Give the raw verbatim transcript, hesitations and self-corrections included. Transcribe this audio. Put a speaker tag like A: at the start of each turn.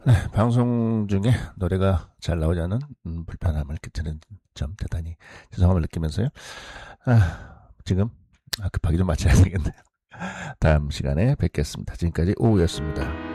A: 네, 방송 중에 노래가 잘 나오지 않은 음, 불편함을 끼치는 점 대단히 죄송함을 느끼면서요. 아, 지금 아, 급하게 좀 마쳐야 되겠네요. 다음 시간에 뵙겠습니다. 지금까지 오후였습니다.